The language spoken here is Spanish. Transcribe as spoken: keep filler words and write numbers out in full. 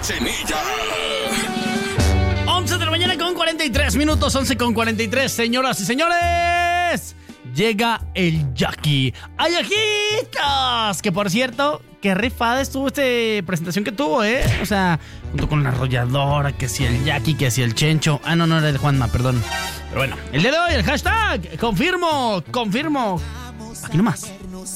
Cachanilla. once de la mañana con cuarenta y tres minutos, once con cuarenta y tres, señoras y señores. Llega el Jackie. ¡Ay, Yaquitos! Que por cierto, qué rifada estuvo esta presentación que tuvo, ¿eh? O sea, junto con la arrolladora, que si el Jackie, que si el Chencho. Ah, no, no era el Juanma, perdón. Pero bueno, el día de hoy, el hashtag, confirmo, confirmo. Aquí nomás.